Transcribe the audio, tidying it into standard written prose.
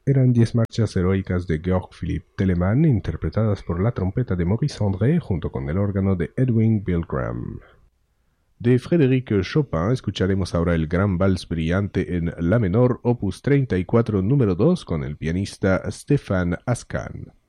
Eran 10 marchas heroicas de Georg Philipp Telemann interpretadas por la trompeta de Maurice André junto con el órgano de Edwin Bilgram. De Frédéric Chopin escucharemos ahora el Gran Vals Brillante en La menor, opus 34, número 2, con el pianista Stefan Ascan.